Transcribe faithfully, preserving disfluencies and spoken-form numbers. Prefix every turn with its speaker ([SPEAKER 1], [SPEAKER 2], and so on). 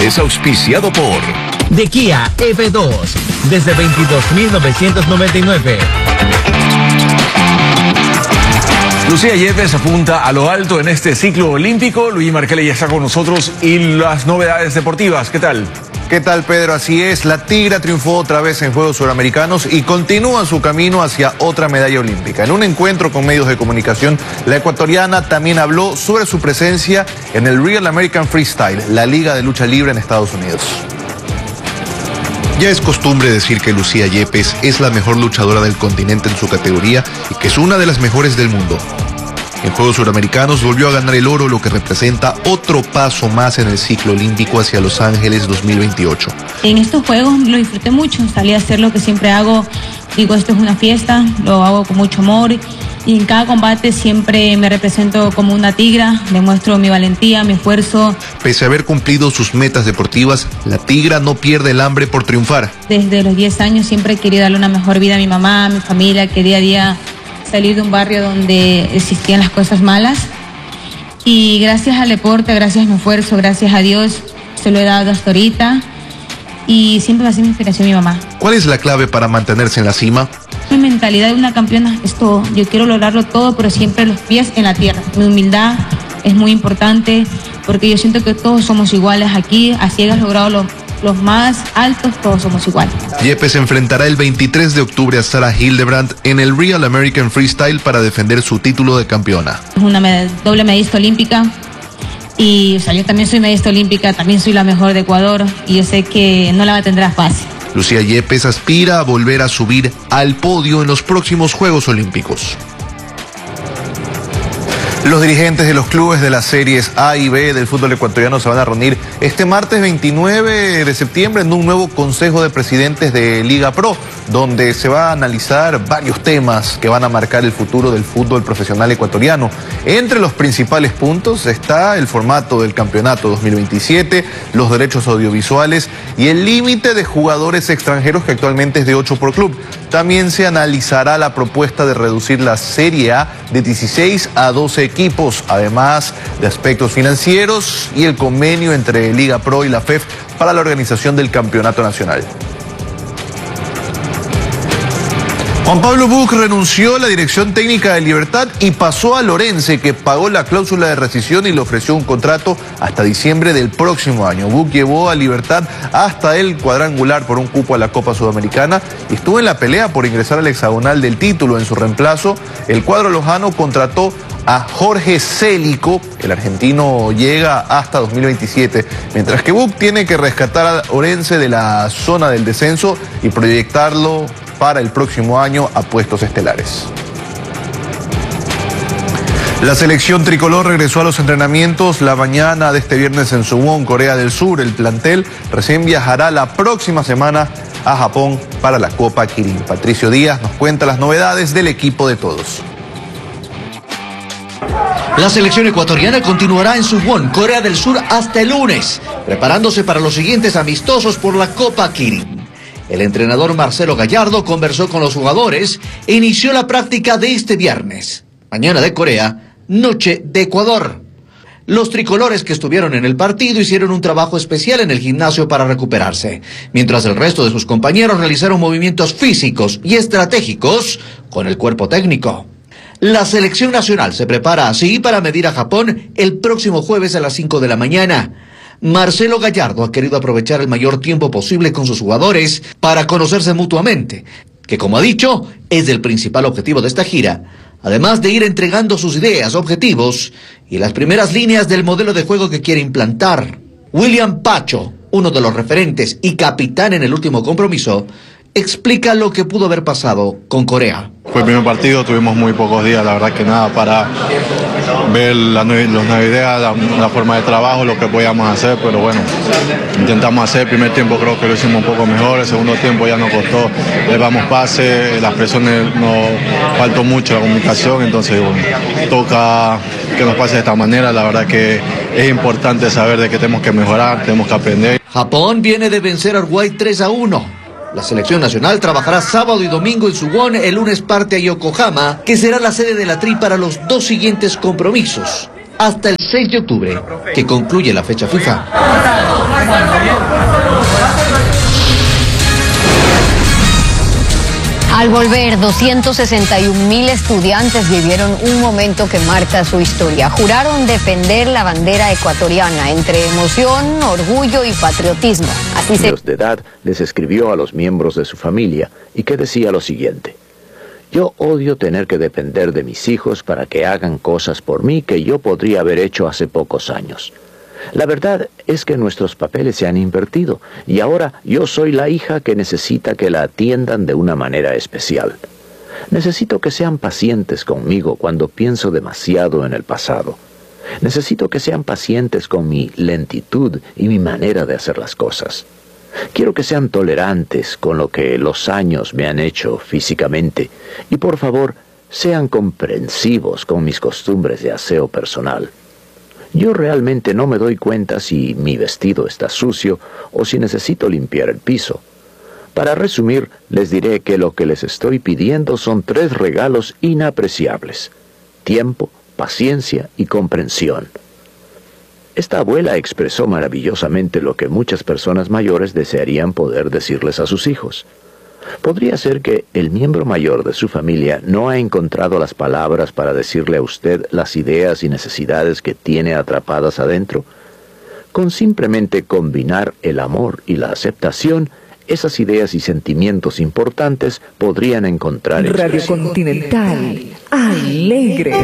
[SPEAKER 1] es auspiciado por
[SPEAKER 2] de Kia F dos, desde veintidós mil novecientos noventa y nueve.
[SPEAKER 3] Lucía Yepes apunta a lo alto en este ciclo olímpico. Luis Marquele ya está con nosotros y las novedades deportivas. ¿Qué tal?
[SPEAKER 4] ¿Qué tal, Pedro? Así es, la Tigra triunfó otra vez en Juegos Suramericanos y continúa su camino hacia otra medalla olímpica. En un encuentro con medios de comunicación, la ecuatoriana también habló sobre su presencia en el Real American Freestyle, la liga de lucha libre en Estados Unidos.
[SPEAKER 5] Ya es costumbre decir que Lucía Yepes es la mejor luchadora del continente en su categoría y que es una de las mejores del mundo. En Juegos Suramericanos volvió a ganar el oro, lo que representa otro paso más en el ciclo olímpico hacia Los Ángeles dos mil veintiocho.
[SPEAKER 6] En estos Juegos lo disfruté mucho, salí a hacer lo que siempre hago, digo esto es una fiesta, lo hago con mucho amor y en cada combate siempre me represento como una tigra, demuestro mi valentía, mi esfuerzo.
[SPEAKER 5] Pese a haber cumplido sus metas deportivas, la tigra no pierde el hambre por triunfar.
[SPEAKER 6] Desde los diez años siempre he querido darle una mejor vida a mi mamá, a mi familia, que día a día salir de un barrio donde existían las cosas malas y gracias al deporte, gracias a mi esfuerzo, gracias a Dios, se lo he dado hasta ahorita y siempre va a ser mi inspiración mi mamá.
[SPEAKER 5] ¿Cuál es la clave para mantenerse en la cima?
[SPEAKER 6] Mi mentalidad de una campeona es todo, yo quiero lograrlo todo, pero siempre los pies en la tierra. Mi humildad es muy importante porque yo siento que todos somos iguales aquí, así hayas logrado lo los más altos, todos somos iguales.
[SPEAKER 5] Yepes enfrentará el veintitrés de octubre a Sarah Hildebrandt en el Real American Freestyle para defender su título de campeona.
[SPEAKER 6] Es una med- doble medallista olímpica y o sea, yo también soy medallista olímpica, también soy la mejor de Ecuador y yo sé que no la tendrá fácil.
[SPEAKER 5] Lucía Yepes aspira a volver a subir al podio en los próximos Juegos Olímpicos.
[SPEAKER 4] Los dirigentes de los clubes de las series A y B del fútbol ecuatoriano se van a reunir este martes veintinueve de septiembre en un nuevo Consejo de Presidentes de Liga Pro, donde se va a analizar varios temas que van a marcar el futuro del fútbol profesional ecuatoriano. Entre los principales puntos está el formato del campeonato dos mil veintisiete, los derechos audiovisuales y el límite de jugadores extranjeros que actualmente es de ocho por club. También se analizará la propuesta de reducir la Serie A de dieciséis a doce equipos, además de aspectos financieros y el convenio entre Liga Pro y la F E F para la organización del campeonato nacional. Juan Pablo Buch renunció a la dirección técnica de Libertad y pasó a Lorense, que pagó la cláusula de rescisión y le ofreció un contrato hasta diciembre del próximo año. Buch llevó a Libertad hasta el cuadrangular por un cupo a la Copa Sudamericana y estuvo en la pelea por ingresar al hexagonal del título. En su reemplazo, el cuadro lojano contrató a Jorge Célico. El argentino llega hasta dos mil veintisiete, mientras que Buch tiene que rescatar a Orense de la zona del descenso y proyectarlo para el próximo año a puestos estelares. La selección tricolor regresó a los entrenamientos la mañana de este viernes en Suwon, Corea del Sur. El plantel recién viajará la próxima semana a Japón para la Copa Kirin. Patricio Díaz nos cuenta las novedades del equipo de todos.
[SPEAKER 7] La selección ecuatoriana continuará en Suwon, Corea del Sur, hasta el lunes, preparándose para los siguientes amistosos por la Copa Kirin. El entrenador Marcelo Gallardo conversó con los jugadores e inició la práctica de este viernes. Mañana de Corea, noche de Ecuador. Los tricolores que estuvieron en el partido hicieron un trabajo especial en el gimnasio para recuperarse, mientras el resto de sus compañeros realizaron movimientos físicos y estratégicos con el cuerpo técnico. La selección nacional se prepara así para medir a Japón el próximo jueves a las cinco de la mañana. Marcelo Gallardo ha querido aprovechar el mayor tiempo posible con sus jugadores para conocerse mutuamente, que como ha dicho, es el principal objetivo de esta gira, además de ir entregando sus ideas, objetivos y las primeras líneas del modelo de juego que quiere implantar. William Pacho, uno de los referentes y capitán en el último compromiso, explica lo que pudo haber pasado con Corea.
[SPEAKER 8] Fue el primer partido, tuvimos muy pocos días, la verdad que nada para ver la, los nuevas ideas, la, la forma de trabajo, lo que podíamos hacer, pero bueno, intentamos hacer. El primer tiempo creo que lo hicimos un poco mejor, el segundo tiempo ya nos costó, le damos pase, las presiones nos faltó mucho la comunicación, entonces bueno, toca que nos pase de esta manera. La verdad que es importante saber de que tenemos que mejorar, tenemos que aprender.
[SPEAKER 7] Japón viene de vencer a Uruguay tres a uno. La selección nacional trabajará sábado y domingo en Suwon, el lunes parte a Yokohama, que será la sede de la Tri para los dos siguientes compromisos. hasta el seis de octubre, que concluye la fecha FIFA.
[SPEAKER 1] Al volver, doscientos sesenta y un mil estudiantes vivieron un momento que marca su historia. Juraron defender la bandera ecuatoriana entre emoción, orgullo y patriotismo. Así se...
[SPEAKER 9] de edad les escribió a los miembros de su familia y que decía lo siguiente: yo odio tener que depender de mis hijos para que hagan cosas por mí que yo podría haber hecho hace pocos años. La verdad es que nuestros papeles se han invertido y ahora yo soy la hija que necesita que la atiendan de una manera especial. Necesito que sean pacientes conmigo cuando pienso demasiado en el pasado. Necesito que sean pacientes con mi lentitud y mi manera de hacer las cosas. Quiero que sean tolerantes con lo que los años me han hecho físicamente y por favor sean comprensivos con mis costumbres de aseo personal. Yo realmente no me doy cuenta si mi vestido está sucio o si necesito limpiar el piso. Para resumir, les diré que lo que les estoy pidiendo son tres regalos inapreciables: tiempo, paciencia y comprensión. Esta abuela expresó maravillosamente lo que muchas personas mayores desearían poder decirles a sus hijos. Podría ser que el miembro mayor de su familia no ha encontrado las palabras para decirle a usted las ideas y necesidades que tiene atrapadas adentro. Con simplemente combinar el amor y la aceptación, esas ideas y sentimientos importantes podrían encontrar
[SPEAKER 10] Radio Continental, alegre.